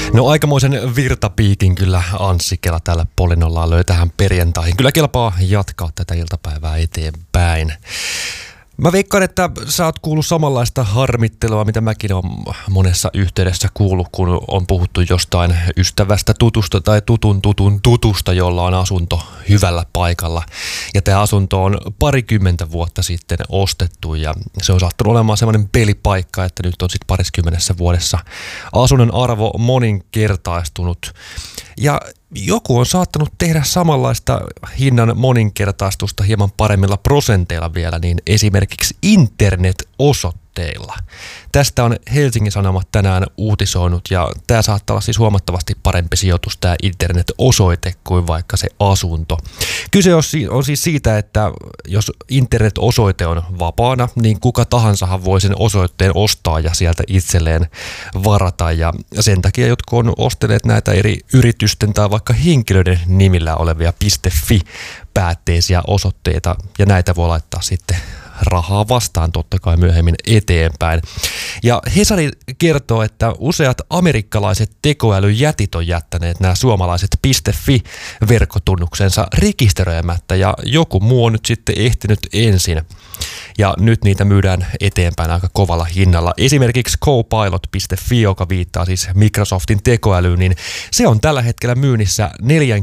No aikamoisen virtapiikin kyllä Anssi Kela täällä Polinollaan löi tähän perjantaihin. Kyllä kelpaa jatkaa tätä iltapäivää eteenpäin. Mä veikkaan, että sä oot kuullut samanlaista harmittelua, mitä mäkin olen monessa yhteydessä kuullut, kun on puhuttu jostain ystävästä, tutusta tai tutusta, jolla on asunto hyvällä paikalla. Ja tämä asunto on 20 vuotta sitten ostettu ja se on saattanut olemaan semmoinen pelipaikka, että nyt on sitten 20 vuodessa asunnon arvo moninkertaistunut. Ja joku on saattanut tehdä samanlaista hinnan moninkertaistusta hieman paremmilla prosenteilla vielä, niin esimerkiksi internet-osoitteilla. Tästä on Helsingin Sanomat tänään uutisoinut ja tämä saattaa olla siis huomattavasti parempi sijoitus tämä internet-osoite kuin vaikka se asunto. Kyse on siis siitä, että jos internet-osoite on vapaana, niin kuka tahansahan voi sen osoitteen ostaa ja sieltä itselleen varata. Ja sen takia jotkut on ostaneet näitä eri yritysten tai vaikka henkilöiden nimillä olevia .fi-päätteisiä osoitteita ja näitä voi laittaa sitten rahaa vastaan totta kai myöhemmin eteenpäin. Ja Hesari kertoo, että useat amerikkalaiset tekoälyjätit on jättäneet nämä suomalaiset .fi-verkkotunnuksensa rekisteröimättä ja joku muu on nyt sitten ehtinyt ensin. Ja nyt niitä myydään eteenpäin aika kovalla hinnalla. Esimerkiksi Copilot.fi, joka viittaa siis Microsoftin tekoälyyn, niin se on tällä hetkellä myynnissä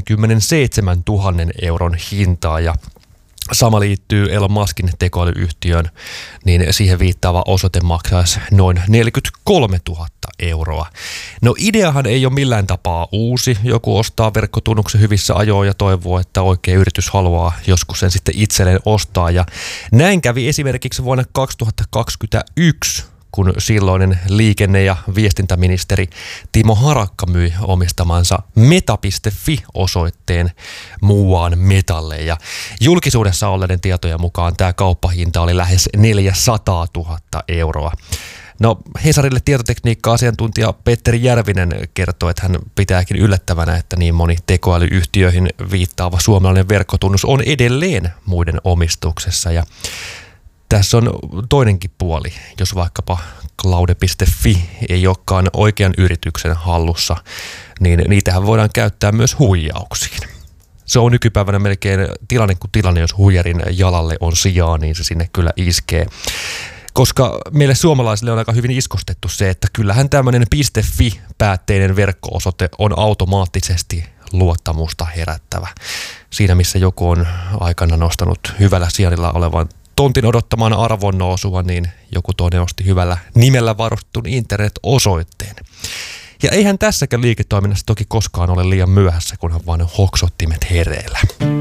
47 000 euron hintaa ja sama liittyy Elon Muskin tekoälyyhtiöön, niin siihen viittaava osoite maksaisi noin 43 000 euroa. No ideahan ei ole millään tapaa uusi. Joku ostaa verkkotunnuksen hyvissä ajoin ja toivoo, että oikea yritys haluaa joskus sen sitten itselleen ostaa. Ja näin kävi esimerkiksi vuonna 2021, kun silloinen liikenne- ja viestintäministeri Timo Harakka myi omistamansa meta.fi-osoitteen muuaan Metalle. Ja julkisuudessa olleiden tietojen mukaan tämä kauppahinta oli lähes 400 000 euroa. No Hesarille tietotekniikka-asiantuntija Petteri Järvinen kertoo, että hän pitääkin yllättävänä, että niin moni tekoälyyhtiöihin viittaava suomalainen verkkotunnus on edelleen muiden omistuksessa. Ja tässä on toinenkin puoli, jos vaikkapa Claude.fi ei olekaan oikean yrityksen hallussa, niin niitähän voidaan käyttää myös huijauksiin. Se on nykypäivänä melkein tilanne kuin tilanne, jos huijarin jalalle on sijaa, niin se sinne kyllä iskee. Koska meille suomalaisille on aika hyvin iskostettu se, että kyllähän tämmöinen .fi-päätteinen verkko-osoite on automaattisesti luottamusta herättävä. Siinä missä joku on aikana nostanut hyvällä sijainnilla olevan tontin odottamaan arvonnousua, niin joku toinen osti hyvällä nimellä varustetun internet-osoitteen. Ja eihän tässäkään liiketoiminnassa toki koskaan ole liian myöhässä, kunhan vaan hoksottimet hereillä.